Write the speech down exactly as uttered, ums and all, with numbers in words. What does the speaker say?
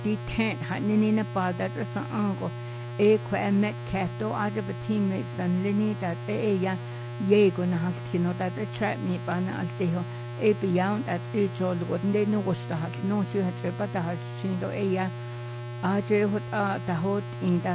die tent had nina pa that was an uncle e kwa met kato other teammates than lini that e ya ye gonna have to know that the trap me ban alteho e beyond that e jol what they know was the hat no she had but the hat she do e ya a je hot a the hot in